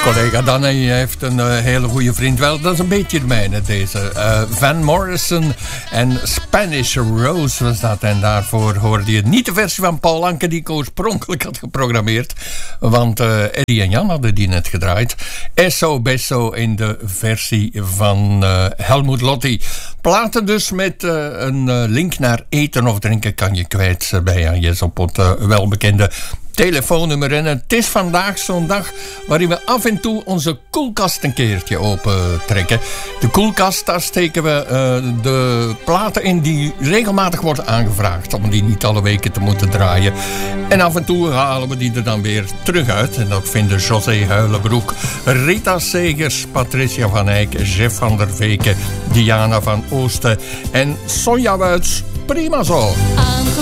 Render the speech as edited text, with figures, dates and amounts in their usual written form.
collega Danny heeft een hele goede vriend. Wel, dat is een beetje de mijne, deze. Van Morrison en Spanish Rose was dat. En daarvoor hoorde je niet de versie van Paul Anka die ik oorspronkelijk had geprogrammeerd. Want Eddie en Jan hadden die net gedraaid. Eso Beso in de versie van Helmut Lotti. Platen dus met een link naar eten of drinken kan je kwijt bij Agnes op het welbekende telefoonnummer. En het is vandaag zo'n dag waarin we af en toe onze koelkast een keertje open trekken. De koelkast, daar steken we de platen in die regelmatig worden aangevraagd, om die niet alle weken te moeten draaien. En af en toe halen we die er dan weer terug uit. En dat vinden José Huilenbroek, Rita Segers, Patricia van Eyck, Jeff van der Veken, Diana van Oosten en Sonja Wuits. Prima zo.